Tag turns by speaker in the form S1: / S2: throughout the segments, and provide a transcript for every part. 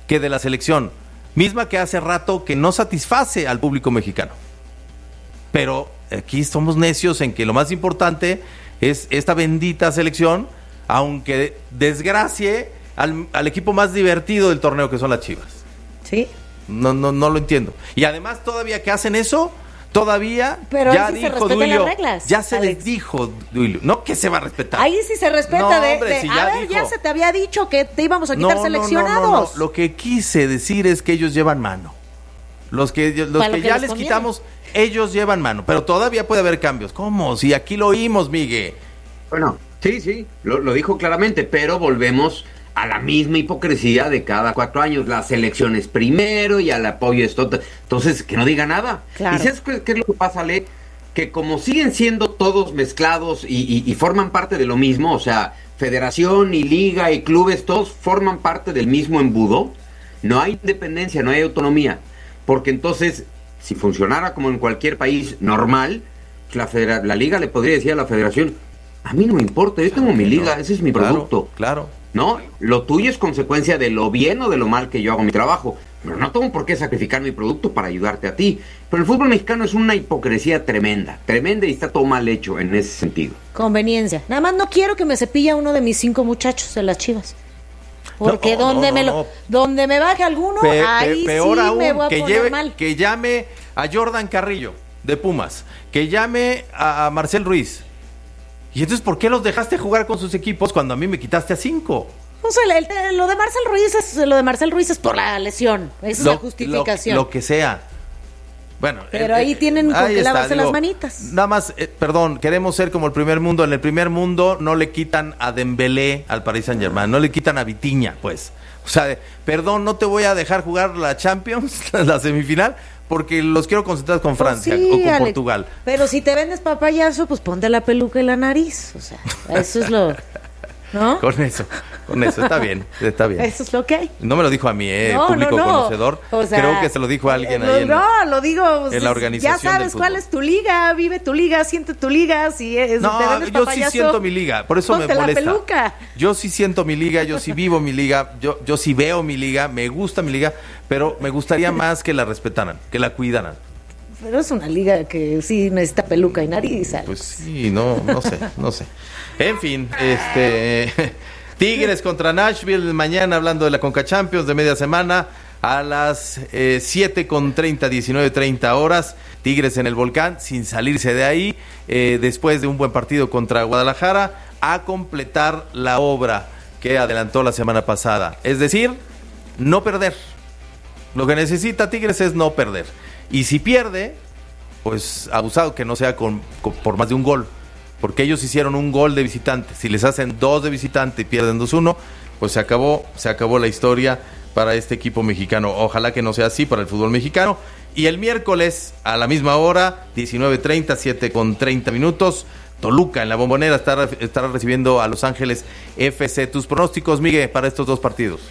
S1: que de la selección, misma que hace rato que no satisface al público mexicano. Pero aquí somos necios en que lo más importante es esta bendita selección, aunque desgracie al equipo más divertido del torneo, que son las Chivas.
S2: Sí.
S1: No lo entiendo. Y además todavía que hacen eso, todavía
S2: pero
S1: ya
S2: ahí sí
S1: dijo
S2: se
S1: Duilio,
S2: las reglas,
S1: ya se
S2: Alex.
S1: les dijo, Duilio, no que se va a respetar.
S2: Ahí sí se respeta.
S1: No, hombre, si ya
S2: dijo. Ya se te había dicho que te íbamos a quitar seleccionados.
S1: No. Lo que quise decir es que ellos llevan mano. Los que ya les quitamos, ellos llevan mano, pero todavía puede haber cambios. ¿Cómo? Si aquí lo oímos, Miguel.
S3: Bueno, sí, lo dijo claramente, pero volvemos a la misma hipocresía de cada 4 años, las elecciones primero y al apoyo esto. Entonces, que no diga nada.
S2: Claro.
S3: ¿Y sabes qué es lo que pasa, Ale? Que como siguen siendo todos mezclados y forman parte de lo mismo, o sea, federación y liga y clubes, todos forman parte del mismo embudo, no hay independencia, no hay autonomía. Porque entonces, si funcionara como en cualquier país normal, la liga le podría decir a la federación, a mí no me importa, yo tengo mi liga, ese es mi producto.
S1: Claro.
S3: ¿No? Lo tuyo es consecuencia de lo bien o de lo mal que yo hago mi trabajo. Pero no tengo por qué sacrificar mi producto para ayudarte a ti. Pero el fútbol mexicano es una hipocresía tremenda y está todo mal hecho en ese sentido.
S2: Conveniencia. Nada más no quiero que me cepille a uno de mis 5 muchachos de las Chivas. Porque donde me baje alguno, ahí
S1: peor
S2: sí
S1: aún,
S2: me voy a poner mal.
S1: Que llame a Jordan Carrillo, de Pumas, que llame a Marcel Ruiz. ¿Y entonces por qué los dejaste jugar con sus equipos cuando a mí me quitaste a 5?
S2: O sea, lo de Marcel Ruiz es por la lesión. Esa es la justificación.
S1: Lo que sea. Bueno,
S2: pero ahí tienen con qué lavarse las manitas.
S1: Nada más, perdón, queremos ser como el primer mundo. En el primer mundo no le quitan a Dembélé al Paris Saint-Germain, no le quitan a Vitinha, pues. O sea, perdón, no te voy a dejar jugar la Champions, la semifinal, porque los quiero concentrar con Francia o con
S2: Alex,
S1: Portugal.
S2: Pero si te vendes papayazo, pues ponte la peluca y la nariz. O sea, eso es lo... ¿No?
S1: Con eso, está bien.
S2: Eso es lo que hay.
S1: No me lo dijo a mí, público conocedor.
S2: O sea,
S1: creo que se lo dijo a alguien ahí
S2: lo digo
S1: en la organización.
S2: Ya sabes cuál es tu liga, vive tu liga, siente tu liga. Si te vendes
S1: yo
S2: papayazo,
S1: sí siento mi liga, por eso me molesta.
S2: La peluca.
S1: Yo sí siento mi liga, yo sí vivo mi liga, yo sí veo mi liga, me gusta mi liga, pero me gustaría más que la respetaran, que la cuidaran.
S2: Pero es una liga que sí necesita peluca y nariz, Alex.
S1: Pues sí, no sé. En fin, Tigres contra Nashville mañana, hablando de la Conca Champions de media semana a las 7:30, 19:30 horas. Tigres en el Volcán, sin salirse de ahí, después de un buen partido contra Guadalajara, a completar la obra que adelantó la semana pasada. Es decir, no perder. Lo que necesita Tigres es no perder. Y si pierde, pues abusado que no sea por más de un gol, porque ellos hicieron un gol de visitante. Si les hacen 2 de visitante y pierden 2-1, pues se acabó la historia para este equipo mexicano. Ojalá que no sea así para el fútbol mexicano. Y el miércoles a la misma hora, 19:30, 7:30, Toluca en la Bombonera estará recibiendo a Los Ángeles FC. Tus pronósticos, Miguel, para estos 2 partidos.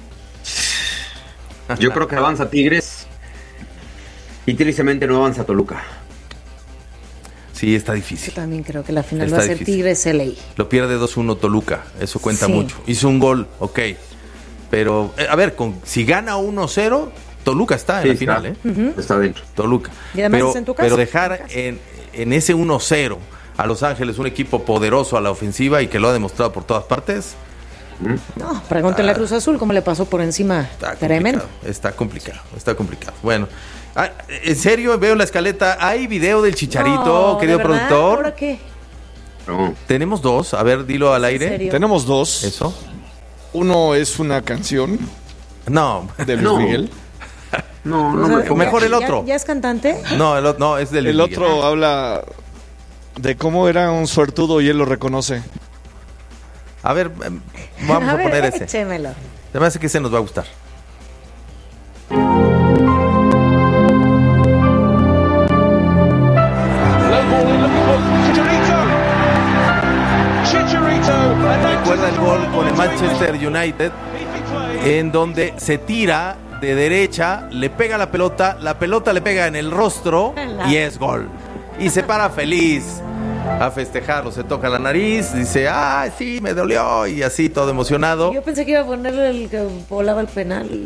S3: Yo creo que avanza Tigres y tristemente no avanza Toluca.
S1: Sí, está difícil.
S2: Yo también creo que la final va a ser Tigres LA.
S1: Lo pierde 2-1 Toluca, eso cuenta mucho. Hizo un gol, ok. Pero, a ver, si gana 1-0, Toluca está en la final,
S3: Está dentro.
S1: Toluca.
S2: Y además en tu casa.
S1: Pero dejar en ese 1-0 a Los Ángeles un equipo poderoso a la ofensiva y que lo ha demostrado por todas partes.
S2: No, pregúntale a Cruz Azul cómo le pasó por encima. Tremendo.
S1: Está complicado. Bueno, en serio, veo la escaleta. ¿Hay video del Chicharito, querido productor?
S2: ¿Ahora qué?
S3: No.
S1: Tenemos 2, a ver, dilo al aire.
S2: ¿En serio?
S4: Tenemos 2.
S1: Eso.
S4: Uno es una canción
S1: No.
S4: de Luis Miguel.
S3: No,
S1: mejor el otro.
S2: ¿Ya es cantante?
S1: No, es del
S4: El otro habla de cómo era un suertudo y él lo reconoce.
S1: A ver, vamos a poner ese.
S2: Échemelo.
S1: Se me hace que ese nos va a gustar. Recuerda el gol con el Manchester United, en donde se tira de derecha, le pega la pelota le pega en el rostro y es gol. Y se para feliz a festejarlo, se toca la nariz, dice, sí, me dolió, y así todo emocionado.
S2: Yo pensé que iba a ponerle el que volaba el penal.